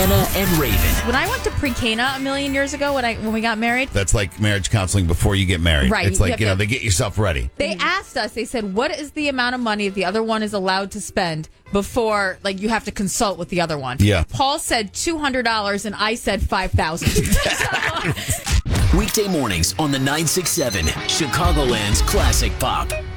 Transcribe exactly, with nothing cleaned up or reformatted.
Hannah and Raven. When I went to Pre-Cana a million years ago, when I when we got married, That's like marriage counseling before you get married. Right, It's you like, have you know, to- they get yourself ready. they asked us, they said, what is the amount of money the other one is allowed to spend before, like, you have to consult with the other one? Yeah. Paul said two hundred dollars and I said five thousand dollars. Weekday mornings on the nine six seven, Chicagoland's Classic Pop.